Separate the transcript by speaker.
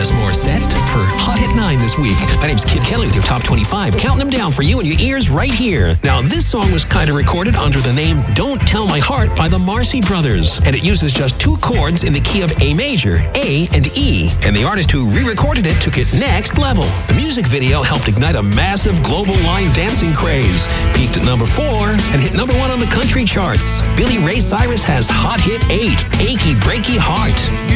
Speaker 1: Alanis Morissette for Hot Hit 9 this week. My name's Kid Kelly with your Top 25, counting them down for you and your ears right here. Now, this song was kind of recorded under the name Don't Tell My Heart by the Marcy Brothers, and it uses just two chords in the key of A major, A and E, and the artist who re-recorded it took it next level. The music video helped ignite a massive global line dancing craze, peaked at number 4 and hit number 1 on the country charts. Billy Ray Cyrus has Hot Hit 8, Achy Breaky Heart.